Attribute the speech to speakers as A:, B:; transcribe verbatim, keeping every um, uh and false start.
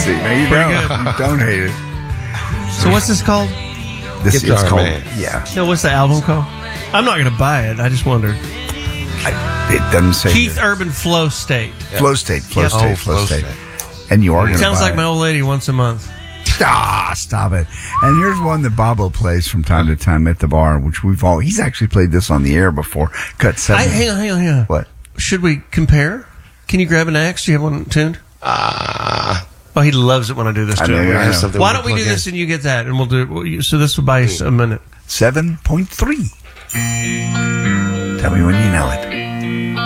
A: See, no, you
B: Pretty
A: don't.
B: good.
A: You don't hate it.
B: So what's this called?
A: This
C: Guitar
A: is called,
C: Man.
A: yeah.
B: No, what's the album called? I'm not going to buy it. I just wondered.
A: I, it doesn't say.
B: Keith
A: that.
B: Urban Flow State.
A: Flow State, Flow
B: Yep.
A: State,
C: Oh,
A: Flow
C: Flow
A: State.
C: State.
A: And you are going to
B: Sounds
A: buy
B: like
A: it.
B: my old lady once a month.
A: Ah, stop it. And here's one that Bobo plays from time to time at the bar, which we've all, he's actually played this on the air before. Cut seven.
B: I, hang on, hang on, hang on.
A: What?
B: Should we compare? Can you grab an axe? Do you have one tuned?
C: Ah,
B: Oh, he loves it when I do this
A: I
B: to
A: know,
B: him.
A: I know.
C: something
B: Why
C: we
B: don't we
C: can
B: do
C: plug
B: this and you get that, and we'll do it. We'll use- So this will buy us a minute.
A: seven point three. Tell me when you know it.